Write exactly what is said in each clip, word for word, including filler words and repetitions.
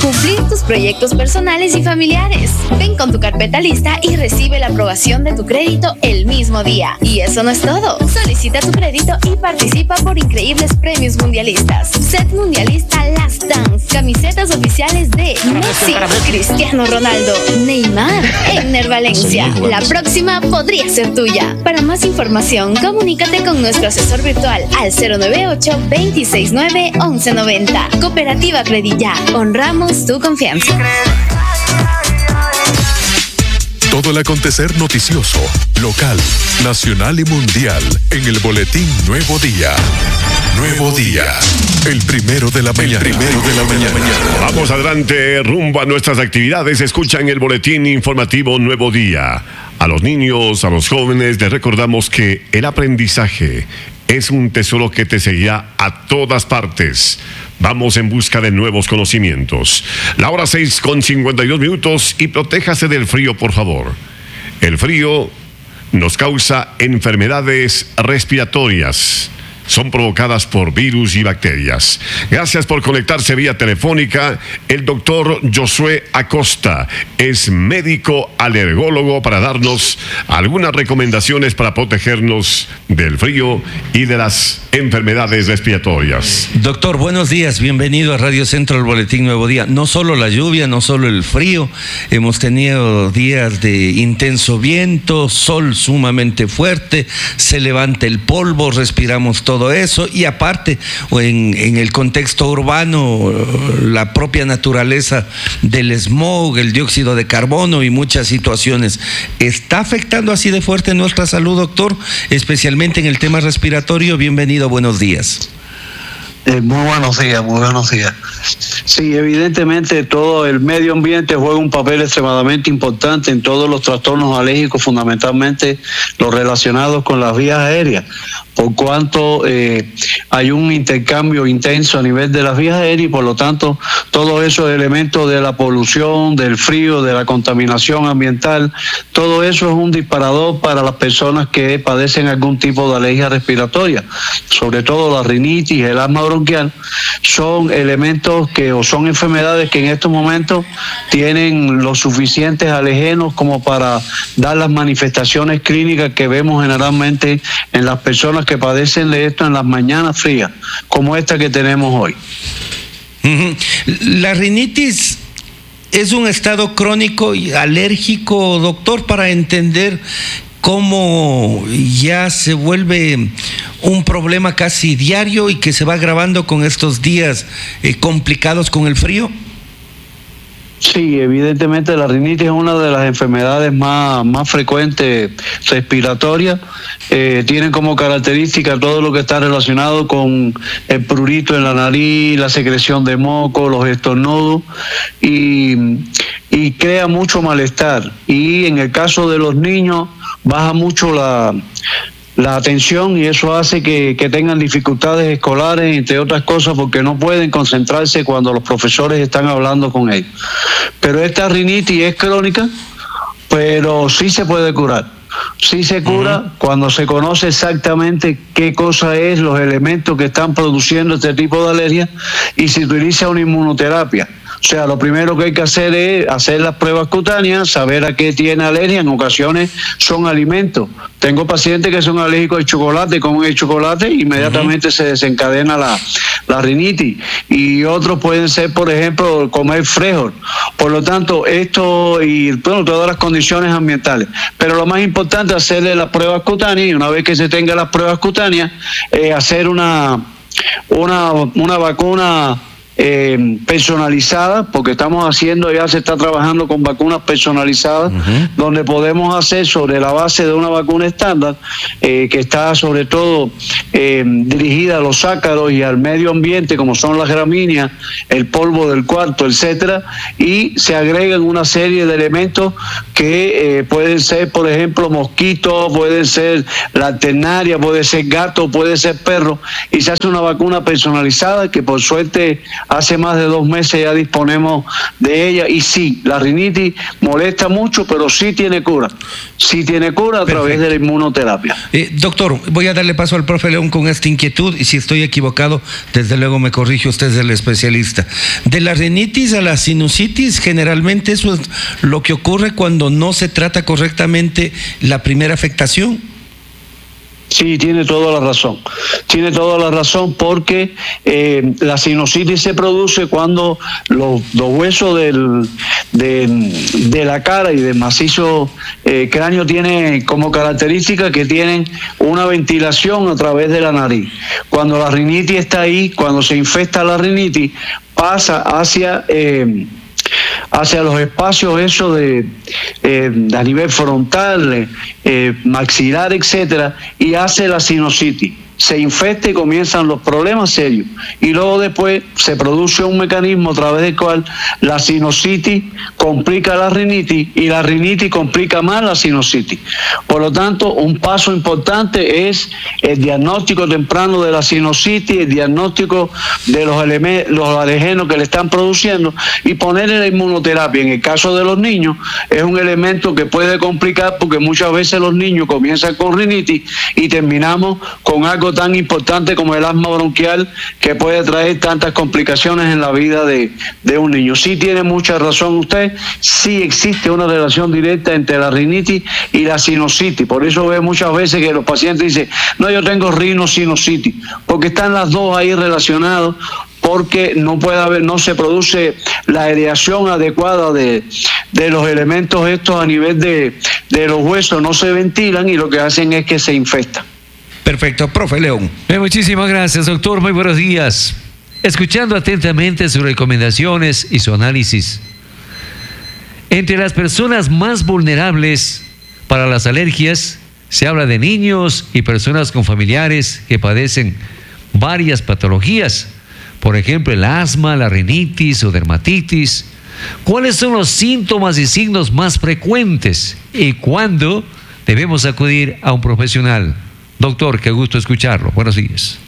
cumplir tus proyectos personales y familiares. Ven con tu carpeta lista y recibe la aprobación de tu crédito el mismo día. Y eso no es todo. Solicita tu crédito y participa por increíbles premios mundialistas. Set mundialista Last Dance, camisetas oficiales de Messi, Cristiano Ronaldo, Neymar, Egner Valencia. La próxima podría ser tuya. Para más información, comunícate con nuestro asesor virtual al cero nueve ocho, dos seis nueve, once noventa. Cooperativa Credilla. Honramos tu confianza. Todo el acontecer noticioso, local, nacional y mundial en el boletín Nuevo Día. Nuevo Día, el primero de la mañana. El primero de la mañana. Vamos adelante, rumbo a nuestras actividades. Escuchan el boletín informativo Nuevo Día. A los niños, a los jóvenes, les recordamos que el aprendizaje es un tesoro que te seguirá a todas partes. Vamos en busca de nuevos conocimientos. La hora seis con cincuenta y dos minutos y protéjase del frío, por favor. El frío nos causa enfermedades respiratorias. Son provocadas por virus y bacterias. Gracias por conectarse vía telefónica. El doctor Josué Acosta es médico alergólogo para darnos algunas recomendaciones para protegernos del frío y de las enfermedades respiratorias. Doctor, buenos días. Bienvenido a Radio Centro, el Boletín Nuevo Día. No solo la lluvia, no solo el frío. Hemos tenido días de intenso viento, sol sumamente fuerte, se levanta el polvo, respiramos todo todo eso, y aparte en, en el contexto urbano, la propia naturaleza del smog, el dióxido de carbono y muchas situaciones. ¿Está afectando así de fuerte nuestra salud, doctor? Especialmente en el tema respiratorio. Bienvenido, buenos días. Eh, muy buenos días, muy buenos días. Sí, evidentemente todo el medio ambiente juega un papel extremadamente importante en todos los trastornos alérgicos, fundamentalmente los relacionados con las vías aéreas, por cuanto eh, hay un intercambio intenso a nivel de las vías aéreas y por lo tanto todos esos elementos de la polución, del frío, de la contaminación ambiental, todo eso es un disparador para las personas que padecen algún tipo de alergia respiratoria, sobre todo la rinitis, el asma bronquial. Son elementos que o son enfermedades que en estos momentos tienen los suficientes alergenos como para dar las manifestaciones clínicas que vemos generalmente en las personas que padecen de esto en las mañanas frías, como esta que tenemos hoy. La rinitis es un estado crónico y alérgico, doctor, para entender cómo ya se vuelve un problema casi diario y que se va agravando con estos días eh, complicados con el frío. Sí, evidentemente la rinitis es una de las enfermedades más, más frecuentes respiratorias. Eh, tienen como característica todo lo que está relacionado con el prurito en la nariz, la secreción de moco, los estornudos, y, y crea mucho malestar. Y en el caso de los niños baja mucho la... la atención y eso hace que, que tengan dificultades escolares, entre otras cosas, porque no pueden concentrarse cuando los profesores están hablando con ellos. Pero esta rinitis es crónica, pero sí se puede curar. Sí se cura uh-huh. cuando se conoce exactamente qué cosa es, los elementos que están produciendo este tipo de alergia y se utiliza una inmunoterapia. O sea, lo primero que hay que hacer es hacer las pruebas cutáneas, saber a qué tiene alergia. En ocasiones son alimentos. Tengo pacientes que son alérgicos al chocolate, comen el chocolate, inmediatamente uh-huh. se desencadena la, la rinitis. Y otros pueden ser, por ejemplo, comer frijol. Por lo tanto, esto y bueno, todas las condiciones ambientales. Pero lo más importante es hacerle las pruebas cutáneas y una vez que se tenga las pruebas cutáneas, eh, hacer una, una, una vacuna Eh, personalizada, porque estamos haciendo, ya se está trabajando con vacunas personalizadas, uh-huh. donde podemos hacer sobre la base de una vacuna estándar, eh, que está sobre todo eh, dirigida a los ácaros y al medio ambiente, como son las gramíneas, el polvo del cuarto, etcétera, y se agregan una serie de elementos que eh, pueden ser, por ejemplo, mosquitos, pueden ser la ternaria, puede ser gato, puede ser perro, y se hace una vacuna personalizada que por suerte hace más de dos meses ya disponemos de ella, y sí, la rinitis molesta mucho, pero sí tiene cura, sí tiene cura a Perfecto. través de la inmunoterapia. Eh, doctor, voy a darle paso al profe León con esta inquietud, y si estoy equivocado, desde luego me corrige, usted es el especialista. De la rinitis a la sinusitis, generalmente eso es lo que ocurre cuando no se trata correctamente la primera afectación. Sí, tiene toda la razón. Tiene toda la razón porque eh, la sinusitis se produce cuando los, los huesos del, de, de la cara y del macizo eh, cráneo tienen como característica que tienen una ventilación a través de la nariz. Cuando la rinitis está ahí, cuando se infesta la rinitis, pasa hacia... Eh, hacia los espacios esos de eh, a nivel frontal, eh, maxilar, etcétera, y hace la sinusitis. Se infecta y comienzan los problemas serios. Y luego después se produce un mecanismo a través del cual la sinusitis complica la rinitis y la rinitis complica más la sinusitis. Por lo tanto, un paso importante es el diagnóstico temprano de la sinusitis, el diagnóstico de los, elementos, los alergenos que le están produciendo y ponerle la inmunoterapia. En el caso de los niños, es un elemento que puede complicar porque muchas veces los niños comienzan con rinitis y terminamos con algo tan importante como el asma bronquial, que puede traer tantas complicaciones en la vida de, de un niño. Sí tiene mucha razón usted, sí existe una relación directa entre la rinitis y la sinusitis. Por eso ve muchas veces que los pacientes dicen, no, yo tengo rinosinusitis, porque están las dos ahí relacionadas, porque no puede haber, no se produce la aireación adecuada de, de los elementos estos a nivel de, de los huesos, no se ventilan y lo que hacen es que se infestan. Perfecto, profe León. Eh, muchísimas gracias, doctor. Muy buenos días. Escuchando atentamente sus recomendaciones y su análisis. Entre las personas más vulnerables para las alergias, se habla de niños y personas con familiares que padecen varias patologías. Por ejemplo, el asma, la rinitis o dermatitis. ¿Cuáles son los síntomas y signos más frecuentes? ¿Y cuándo debemos acudir a un profesional? Doctor, qué gusto escucharlo. Buenos días.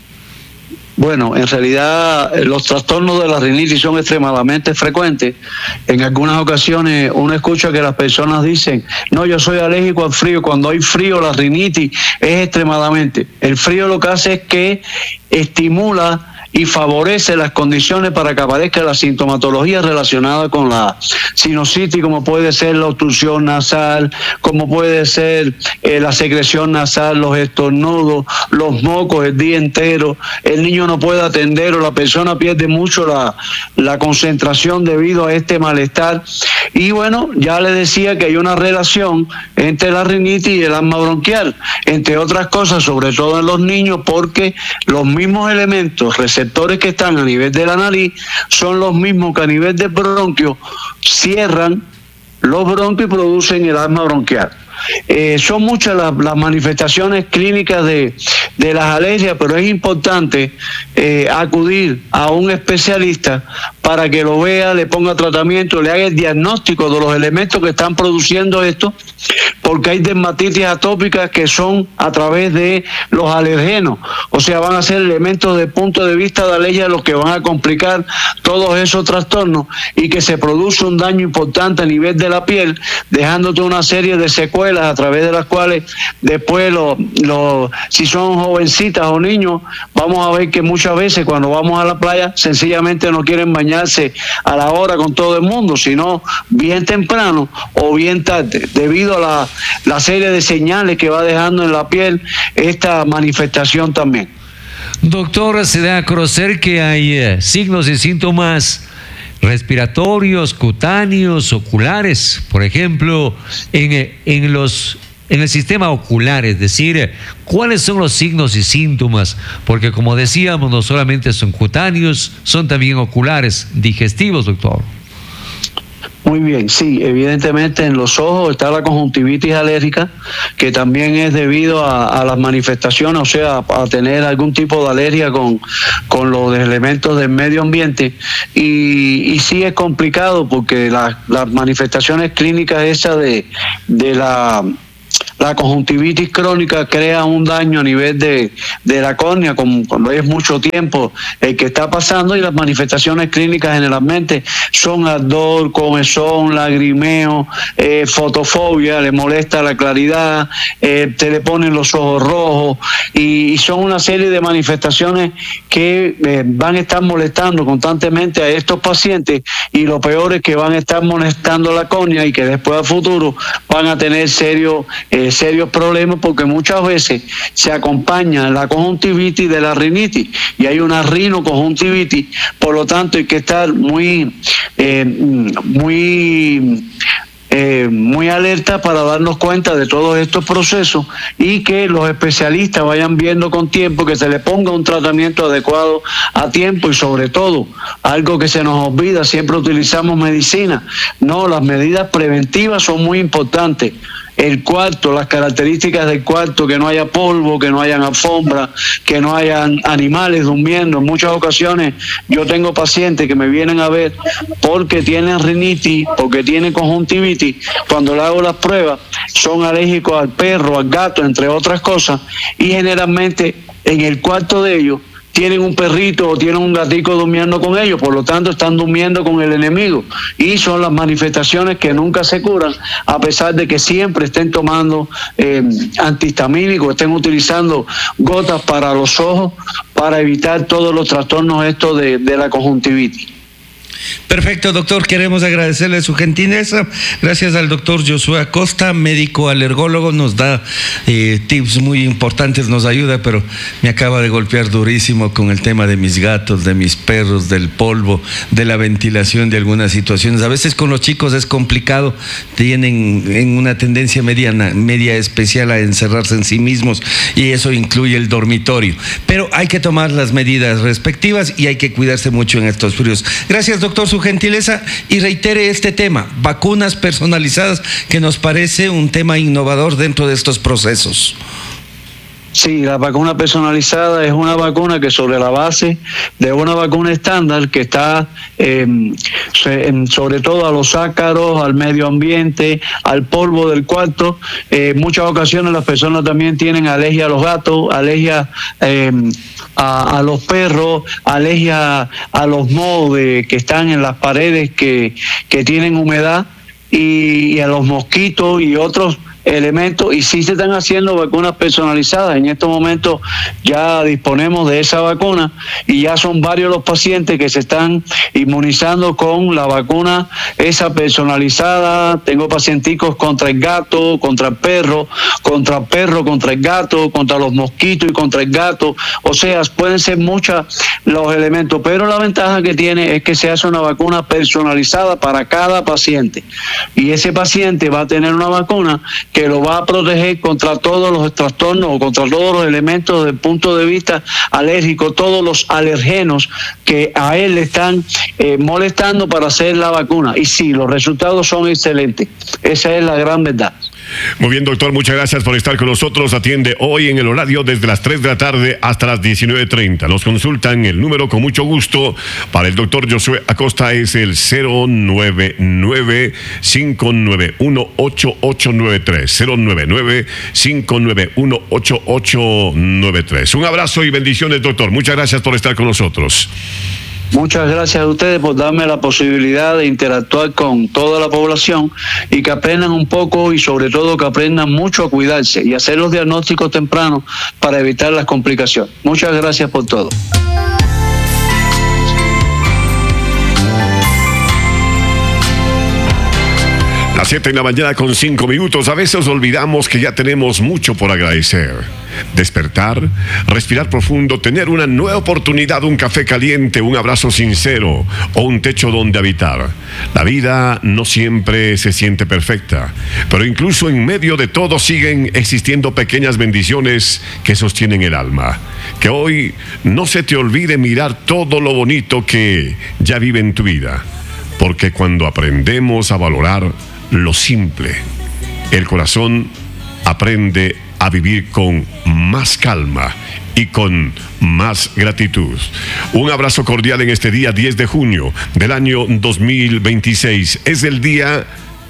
Bueno, en realidad los trastornos de la rinitis son extremadamente frecuentes. En algunas ocasiones uno escucha que las personas dicen, no, yo soy alérgico al frío. Cuando hay frío, la rinitis es extremadamente. El frío lo que hace es que estimula y favorece las condiciones para que aparezca la sintomatología relacionada con la sinusitis, como puede ser la obstrucción nasal, como puede ser eh, la secreción nasal, los estornudos, los mocos el día entero, el niño no puede atender o la persona pierde mucho la, la concentración debido a este malestar. Y bueno, ya le decía que hay una relación entre la rinitis y el asma bronquial, entre otras cosas, sobre todo en los niños, porque los mismos elementos receptores que están a nivel de la nariz son los mismos que a nivel del bronquio cierran los bronquios y producen el asma bronquial. Eh, son muchas las, las manifestaciones clínicas de, de las alergias, pero es importante eh, acudir a un especialista para que lo vea, le ponga tratamiento, le haga el diagnóstico de los elementos que están produciendo esto, porque hay dermatitis atópicas que son a través de los alergenos, o sea, van a ser elementos desde el punto de vista de alergia los que van a complicar todos esos trastornos y que se produce un daño importante a nivel de la piel, dejándote una serie de secuelas a través de las cuales después, lo, lo, si son jovencitas o niños, vamos a ver que muchas veces cuando vamos a la playa sencillamente no quieren bañarse a la hora con todo el mundo, sino bien temprano o bien tarde, debido a la, la serie de señales que va dejando en la piel esta manifestación también. Doctor, se da a conocer que hay eh, signos y síntomas respiratorios, cutáneos, oculares, por ejemplo, en, en, los, en el sistema ocular, es decir, ¿cuáles son los signos y síntomas? Porque como decíamos, no solamente son cutáneos, son también oculares, digestivos, doctor. Muy bien, sí, evidentemente en los ojos está la conjuntivitis alérgica, que también es debido a, a las manifestaciones, o sea, a, a tener algún tipo de alergia con, con los elementos del medio ambiente, y, y sí es complicado porque la, las manifestaciones clínicas esas de, de la La conjuntivitis crónica crea un daño a nivel de, de la córnea, como cuando es mucho tiempo el que está pasando, y las manifestaciones clínicas generalmente son ardor, comezón, lagrimeo, eh, fotofobia, le molesta la claridad, eh, te le ponen los ojos rojos, y, y son una serie de manifestaciones que eh, van a estar molestando constantemente a estos pacientes, y lo peor es que van a estar molestando la córnea y que después a futuro van a tener serios eh, serios problemas, porque muchas veces se acompaña la conjuntivitis de la rinitis y hay una rinoconjuntivitis. Por lo tanto hay que estar muy eh, muy Eh, muy alerta para darnos cuenta de todos estos procesos, y que los especialistas vayan viendo con tiempo, que se le ponga un tratamiento adecuado a tiempo, y sobre todo, algo que se nos olvida, siempre utilizamos medicina. No, las medidas preventivas son muy importantes. El cuarto, las características del cuarto, que no haya polvo, que no hayan alfombra, que no hayan animales durmiendo. En muchas ocasiones yo tengo pacientes que me vienen a ver porque tienen rinitis, porque tienen conjuntivitis. Cuando le hago las pruebas, son alérgicos al perro, al gato, entre otras cosas, y generalmente en el cuarto de ellos tienen un perrito o tienen un gatico durmiendo con ellos, por lo tanto están durmiendo con el enemigo, y son las manifestaciones que nunca se curan, a pesar de que siempre estén tomando eh, antihistamínicos, estén utilizando gotas para los ojos para evitar todos los trastornos estos de, de la conjuntivitis. Perfecto, doctor. Queremos agradecerle su gentileza. Gracias al doctor Josué Acosta, médico alergólogo. Nos da eh, tips muy importantes, nos ayuda, pero me acaba de golpear durísimo con el tema de mis gatos, de mis perros, del polvo, de la ventilación de algunas situaciones. A veces con los chicos es complicado, tienen en una tendencia mediana, media especial a encerrarse en sí mismos, y eso incluye el dormitorio. Pero hay que tomar las medidas respectivas y hay que cuidarse mucho en estos fríos. Gracias, doctor. Doctor, su gentileza, y reitere este tema, vacunas personalizadas, que nos parece un tema innovador dentro de estos procesos. Sí, la vacuna personalizada es una vacuna que, sobre la base de una vacuna estándar que está eh, sobre todo a los ácaros, al medio ambiente, al polvo del cuarto. En eh, muchas ocasiones las personas también tienen alergia a los gatos, alergia eh, a, a los perros, alergia a los mohos de, que están en las paredes que, que tienen humedad, y, y a los mosquitos y otros elementos, y sí se están haciendo vacunas personalizadas. En estos momentos ya disponemos de esa vacuna, y ya son varios los pacientes que se están inmunizando con la vacuna esa personalizada. Tengo pacienticos contra el gato, contra el perro, contra el perro, contra el gato, contra los mosquitos y contra el gato. O sea, pueden ser muchos los elementos, pero la ventaja que tiene es que se hace una vacuna personalizada para cada paciente, y ese paciente va a tener una vacuna que lo va a proteger contra todos los trastornos o contra todos los elementos desde el punto de vista alérgico, todos los alergenos que a él le están eh, molestando para hacer la vacuna. Y sí, los resultados son excelentes. Esa es la gran verdad. Muy bien, doctor, muchas gracias por estar con nosotros. Atiende hoy en el horario desde las tres de la tarde hasta las diecinueve treinta. Nos consultan, el número con mucho gusto para el doctor Josué Acosta es el cero nueve nueve, cinco nueve uno, ocho ocho nueve tres. cero nueve nueve, cinco nueve uno, ocho ocho nueve tres. Un abrazo y bendiciones, doctor. Muchas gracias por estar con nosotros. Muchas gracias a ustedes por darme la posibilidad de interactuar con toda la población, y que aprendan un poco, y sobre todo que aprendan mucho a cuidarse y hacer los diagnósticos tempranos para evitar las complicaciones. Muchas gracias por todo. Las siete de la mañana con cinco minutos. A veces olvidamos que ya tenemos mucho por agradecer. Despertar, respirar profundo, tener una nueva oportunidad, un café caliente, un abrazo sincero o un techo donde habitar. La vida no siempre se siente perfecta, pero incluso en medio de todo siguen existiendo pequeñas bendiciones que sostienen el alma. Que hoy no se te olvide mirar todo lo bonito que ya vive en tu vida, porque cuando aprendemos a valorar lo simple, el corazón aprende a vivir con más calma y con más gratitud. Un abrazo cordial en este día diez de junio del año dos mil veintiséis. Es el día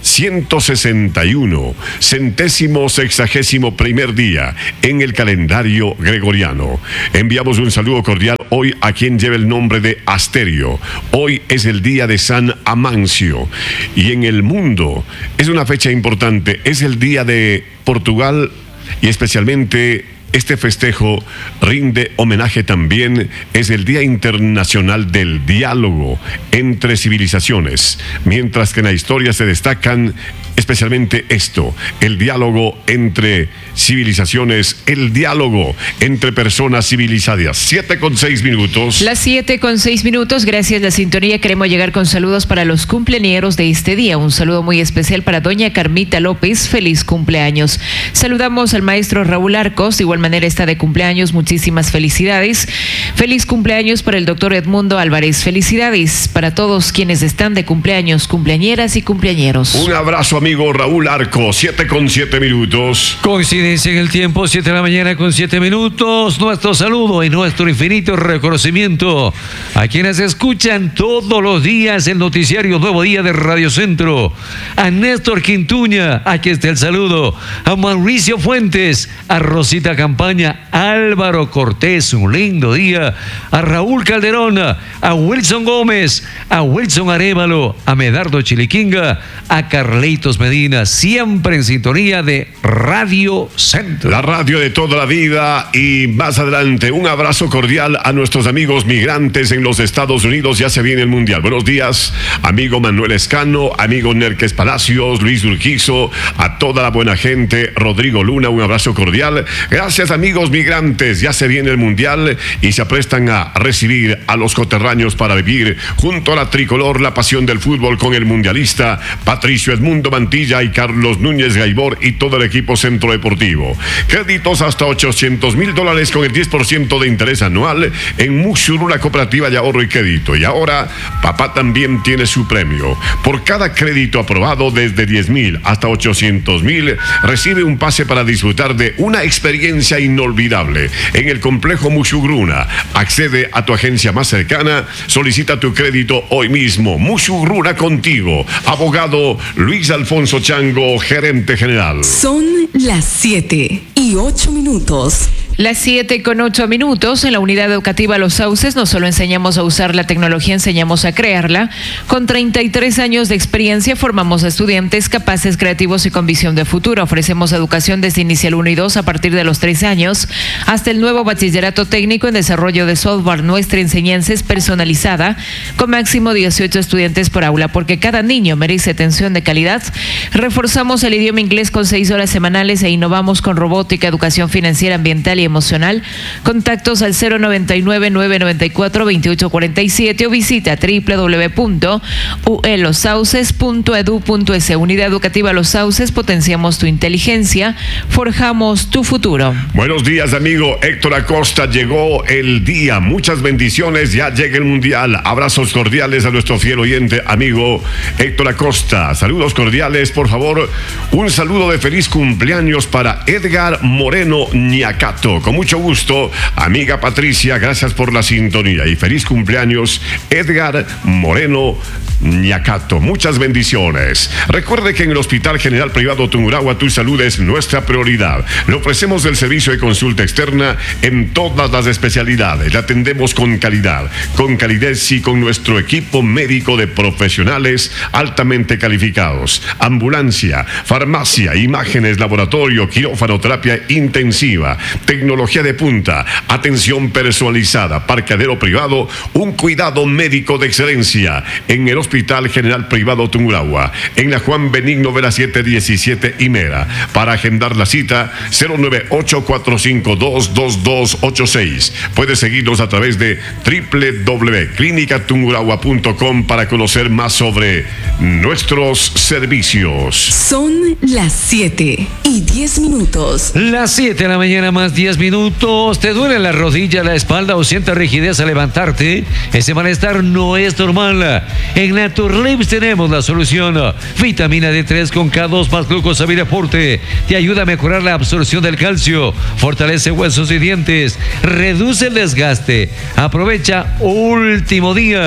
ciento sesenta y uno, centésimo sexagésimo primer día en el calendario gregoriano. Enviamos un saludo cordial hoy a quien lleva el nombre de Asterio. Hoy es el día de San Amancio y en el mundo es una fecha importante, es el día de Portugal y especialmente este festejo rinde homenaje también, es el Día Internacional del Diálogo entre Civilizaciones, mientras que en la historia se destacan especialmente esto, el diálogo entre civilizaciones, el diálogo entre personas civilizadas. Siete con seis minutos. Las siete con seis minutos, gracias a la sintonía. Queremos llegar con saludos para los cumpleañeros de este día. Un saludo muy especial para doña Carmita López, feliz cumpleaños. Saludamos al maestro Raúl Arcos, de igual manera está de cumpleaños, muchísimas felicidades. Feliz cumpleaños para el doctor Edmundo Álvarez, felicidades para todos quienes están de cumpleaños, cumpleañeras y cumpleañeros. Un abrazo, amigo Raúl Arco, siete con siete minutos. Coincidencia en el tiempo, siete de la mañana con siete minutos. Nuestro saludo y nuestro infinito reconocimiento a quienes escuchan todos los días el noticiario Nuevo Día de Radio Centro. A Néstor Quintuña, aquí está el saludo. A Mauricio Fuentes, a Rosita Campaña, a Álvaro Cortés, un lindo día. A Raúl Calderón, a Wilson Gómez, a Wilson Arévalo, a Medardo Chiliquinga, a Carlitos Medina, siempre en sintonía de Radio Centro. La radio de toda la vida. Y más adelante, un abrazo cordial a nuestros amigos migrantes en los Estados Unidos. Ya se viene el Mundial. Buenos días, amigo Manuel Escano, amigo Nerques Palacios, Luis Urquizo, a toda la buena gente, Rodrigo Luna, un abrazo cordial. Gracias, amigos migrantes. Ya se viene el Mundial y se aprestan a recibir a los coterráneos para vivir junto a la tricolor la pasión del fútbol con el mundialista Patricio Edmundo Mantilla y Carlos Núñez Gaibor y todo el equipo Centro Deportivo. Créditos hasta ochocientos mil dólares con el diez por ciento de interés anual en Muxuruna Cooperativa de Ahorro y Crédito. Y ahora, papá también tiene su premio. Por cada crédito aprobado desde diez mil hasta ochocientos mil, recibe un pase para disfrutar de una experiencia inolvidable en el complejo Muxugruna. Accede a tu agencia más cercana, solicita tu crédito hoy mismo. Muxugruna contigo. Abogado Luis Alfonso Chango, gerente general. Son las siete y ocho minutos. Las siete con ocho minutos. En la unidad educativa Los Sauces no solo enseñamos a usar la tecnología, enseñamos a crearla. Con treinta y tres años de experiencia formamos a estudiantes capaces, creativos y con visión de futuro. Ofrecemos educación desde inicial uno y dos a partir de los tres años hasta el nuevo bachillerato técnico en desarrollo de software. Nuestra enseñanza es personalizada con máximo dieciocho estudiantes por aula porque cada niño merece atención de calidad. Reforzamos el idioma inglés con seis horas semanales e innovamos con robótica, educación financiera, ambiental y emocional. Contactos al cero noventa y nueve, nueve noventa y cuatro, veintiocho cuarenta y siete o visita doble u doble u doble u punto u e los sauces punto e d u punto e s. Unidad Educativa Los Sauces, potenciamos tu inteligencia, forjamos tu futuro. Buenos días, amigo Héctor Acosta. Llegó el día, muchas bendiciones, ya llega el Mundial. Abrazos cordiales a nuestro fiel oyente, amigo Héctor Acosta. Saludos cordiales, por favor. Un saludo de feliz cumpleaños para Edgar Moreno Ñacato. Con mucho gusto, amiga Patricia, gracias por la sintonía y feliz cumpleaños, Edgar Moreno Ñacato. Muchas bendiciones. Recuerde que en el Hospital General Privado Tungurahua tu salud es nuestra prioridad. Le ofrecemos el servicio de consulta externa en todas las especialidades. Le atendemos con calidad, con calidez y con nuestro equipo médico de profesionales altamente calificados. Ambulancia, farmacia, imágenes, laboratorio, quirófano, terapia intensiva, tecnología de punta, atención personalizada, parqueadero privado, un cuidado médico de excelencia en el Hospital General Privado Tungurahua, en la Juan Benigno Vera siete diecisiete Imera. Para agendar la cita, cero nueve ocho cuatro cinco dos dos dos ocho seis. Puede seguirnos a través de doble u doble u doble u punto clínica tungurahua punto com para conocer más sobre nuestros servicios. Son las siete y diez minutos. Las siete de la mañana más diez minutos. ¿Te duele la rodilla, la espalda o sientes rigidez al levantarte? Ese malestar no es normal. En Naturlips tenemos la solución. Vitamina D tres con K dos más glucosamina forte. Te ayuda a mejorar la absorción del calcio. Fortalece huesos y dientes. Reduce el desgaste. Aprovecha último día.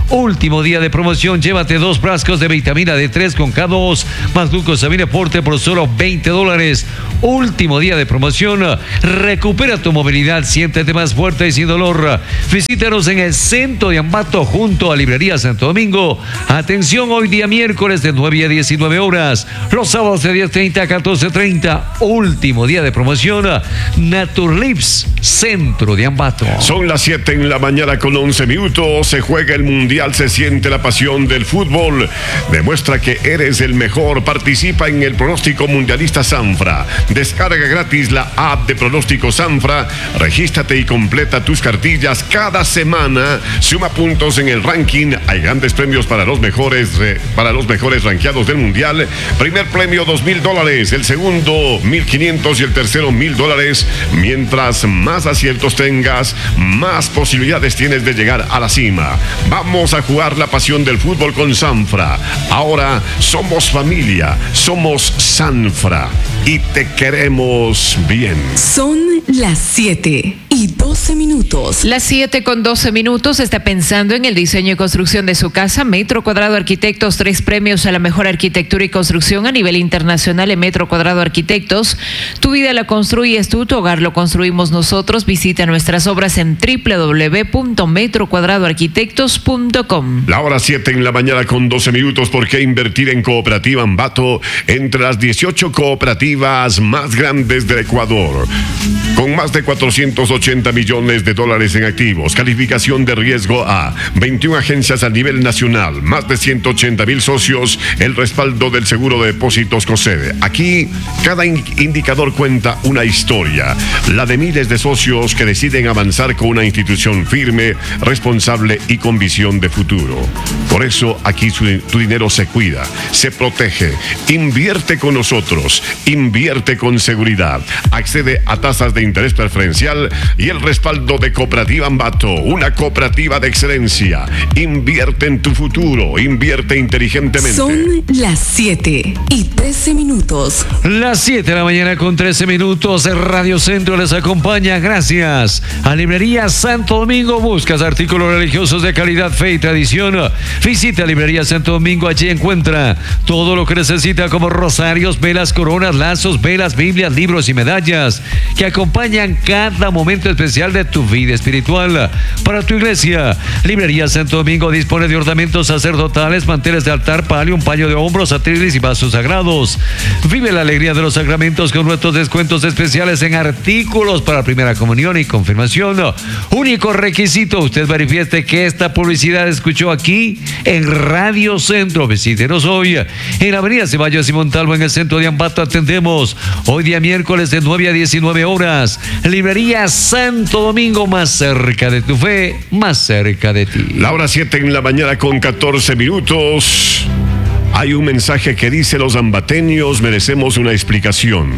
Último día de promoción, llévate dos frascos de vitamina D tres con K dos más glucosamina forte por solo veinte dólares. Último día de promoción, recupera tu movilidad, siéntete más fuerte y sin dolor. Visítanos en el centro de Ambato junto a Librería Santo Domingo. Atención, hoy día miércoles de nueve a diecinueve horas, los sábados de diez treinta a catorce treinta. Último día de promoción, Naturlips, centro de Ambato. Son las siete en la mañana con once minutos. Se juega el mundial, se siente la pasión del fútbol. Demuestra que eres el mejor. Participa en el pronóstico mundialista Sanfra. Descarga gratis la app de pronóstico Sanfra. Regístrate y completa tus cartillas cada semana. Suma puntos en el ranking. Hay grandes premios para los mejores, eh, para los mejores rankeados del mundial. Primer premio dos mil dólares, el segundo mil quinientos y el tercero mil dólares. Mientras más aciertos tengas, más posibilidades tienes de llegar a la cima. Vamos a jugar la pasión del fútbol con Sanfra. Ahora somos familia, somos Sanfra y te queremos bien. Son las siete y doce minutos. Las siete con doce minutos. Está pensando en el diseño y construcción de su casa. Metro Cuadrado Arquitectos, tres premios a la mejor arquitectura y construcción a nivel internacional en Metro Cuadrado Arquitectos. Tu vida la construyes tú, tu hogar lo construimos nosotros. Visita nuestras obras en doble u doble u doble u punto metro cuadrado arquitectos punto com. La hora siete en la mañana con doce minutos. ¿Por qué invertir en Cooperativa Ambato? Entre las dieciocho cooperativas más grandes del Ecuador, con más de cuatrocientos ochenta millones de dólares en activos, calificación de riesgo A, veintiuna agencias a nivel nacional, más de ciento ochenta mil socios, el respaldo del seguro de depósitos COSEDE. Aquí, cada in- indicador cuenta una historia, la de miles de socios que deciden avanzar con una institución firme, responsable y con visión de futuro. Por eso, aquí su, tu dinero se cuida, se protege. Invierte con nosotros, invierte con seguridad. Accede a tasas de interés preferencial y el respaldo de Cooperativa Ambato, una cooperativa de excelencia. Invierte en tu futuro, invierte inteligentemente. Son las siete y trece minutos. Las siete de la mañana con trece minutos. Radio Centro les acompaña gracias a Librería Santo Domingo. Buscas artículos religiosos de calidad, fe y tradición. Visita Librería Santo Domingo. Allí encuentra todo lo que necesita, como rosarios, velas, coronas, lazos, velas, Biblias, libros y medallas que acompañan cada momento especial de tu vida espiritual. Para tu iglesia, Librería Santo Domingo dispone de ornamentos sacerdotales, manteles de altar, palio, un paño de hombros, atriles y vasos sagrados. Vive la alegría de los sacramentos con nuestros descuentos especiales en artículos para primera comunión y confirmación. Único requisito, usted manifieste que esta publicidad escuchó aquí en Radio Centro. Visítenos hoy en la avenida Ceballos y Montalvo, en el centro de Ambato. Atendemos hoy día miércoles de nueve a diecinueve horas. Librería Santo Domingo, más cerca de tu fe, más cerca de ti. La hora siete en la mañana con catorce minutos. Hay un mensaje que dice: los ambateños merecemos una explicación.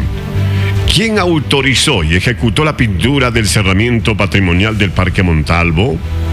¿Quién autorizó y ejecutó la pintura del cerramiento patrimonial del Parque Montalvo?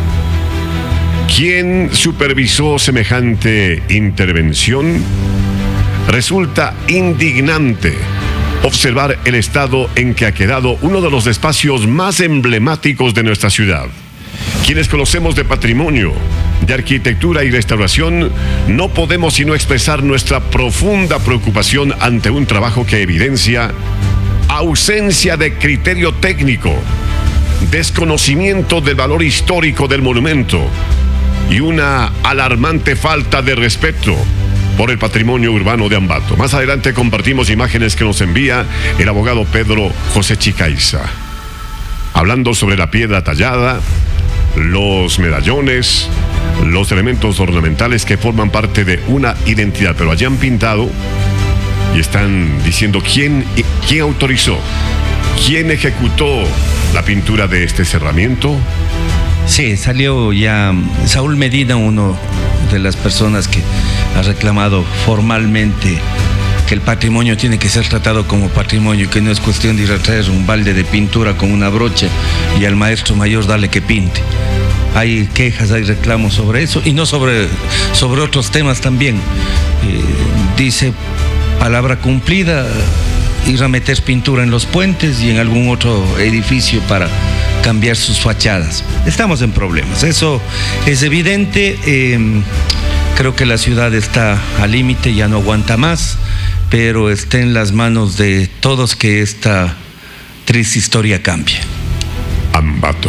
¿Quién supervisó semejante intervención? Resulta indignante observar el estado en que ha quedado uno de los espacios más emblemáticos de nuestra ciudad. Quienes conocemos de patrimonio, de arquitectura y restauración, no podemos sino expresar nuestra profunda preocupación ante un trabajo que evidencia ausencia de criterio técnico, desconocimiento del valor histórico del monumento y una alarmante falta de respeto por el patrimonio urbano de Ambato. Más adelante compartimos imágenes que nos envía el abogado Pedro José Chicaiza, hablando sobre la piedra tallada, los medallones, los elementos ornamentales que forman parte de una identidad, pero allí han pintado y están diciendo quién, quién autorizó, quién ejecutó la pintura de este cerramiento. Sí, salió ya Saúl Medina, uno de las personas que ha reclamado formalmente que el patrimonio tiene que ser tratado como patrimonio, que no es cuestión de ir a traer un balde de pintura con una brocha y al maestro mayor darle que pinte. Hay quejas, hay reclamos sobre eso y no sobre, sobre otros temas también. Eh, dice, palabra cumplida, ir a meter pintura en los puentes y en algún otro edificio para cambiar sus fachadas. estamos en problemas. Eso es evidente. Eh, creo que la ciudad está al límite, ya no aguanta más, pero está en las manos de todos que esta triste historia cambie. Ambato,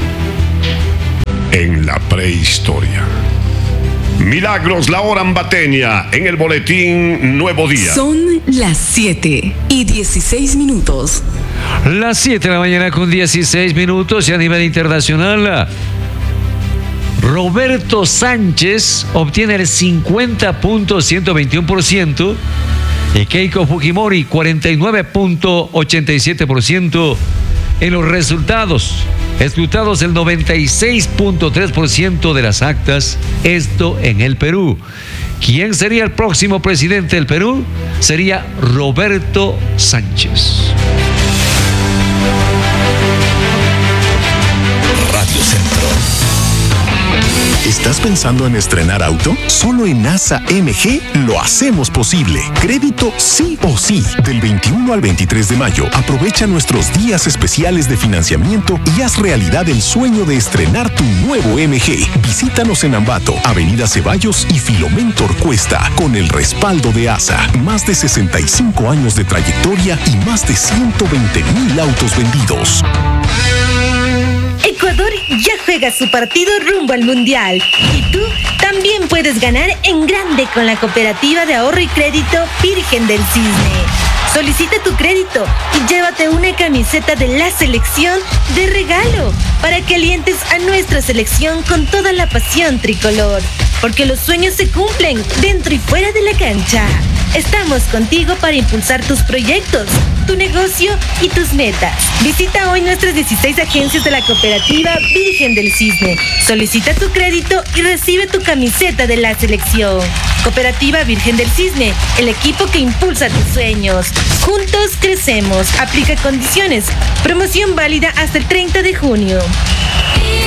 en la prehistoria. Milagros, la hora ambateña, en el boletín Nuevo Día. Son las siete y dieciséis minutos. Las siete de la mañana con dieciséis minutos, y a nivel internacional, Roberto Sánchez obtiene el cincuenta punto ciento veintiuno por ciento y Keiko Fujimori cuarenta y nueve punto ochenta y siete por ciento en los resultados. Escrutados el noventa y seis punto tres por ciento de las actas, esto en el Perú. ¿Quién sería el próximo presidente del Perú? Sería Roberto Sánchez. Radio Centro. ¿Estás pensando en estrenar auto? Solo en ASA M G lo hacemos posible. Crédito sí o sí. Del veintiuno al veintitrés de mayo, aprovecha nuestros días especiales de financiamiento y haz realidad el sueño de estrenar tu nuevo M G. Visítanos en Ambato, Avenida Ceballos y Filomén Torcuesta, con el respaldo de ASA. Más de sesenta y cinco años de trayectoria y más de ciento veinte mil autos vendidos. Ecuador ya juega su partido rumbo al Mundial y tú también puedes ganar en grande con la Cooperativa de Ahorro y Crédito Virgen del Cisne. Solicita tu crédito y llévate una camiseta de la selección de regalo para que alientes a nuestra selección con toda la pasión tricolor, porque los sueños se cumplen dentro y fuera de la cancha. Estamos contigo para impulsar tus proyectos, tu negocio y tus metas. Visita hoy nuestras dieciséis agencias de la Cooperativa Virgen del Cisne. Solicita tu crédito y recibe tu camiseta de la selección. Cooperativa Virgen del Cisne, el equipo que impulsa tus sueños. Juntos crecemos. Aplica condiciones. Promoción válida hasta el treinta de junio.